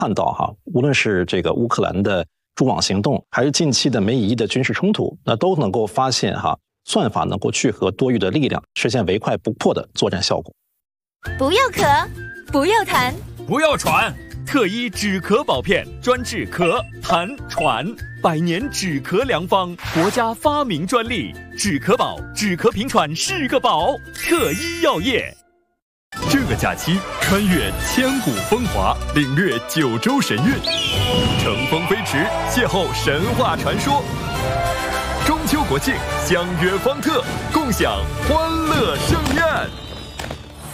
看到无论是这个乌克兰的蛛网行动，还是近期的美以伊的军事冲突，那都能够发现算法能够聚合多域的力量，实现唯快不破的作战效果。 不要咳，不要痰， 不要喘，特医止咳宝片专治咳、痰、喘，100年止咳良方，国家发明专利，止咳宝，止咳平喘是个宝，特医药业。这个假期穿越千古风华，领略9州神韵，乘风飞驰，邂逅神话传说。中秋国庆相约方特，共享欢乐盛宴。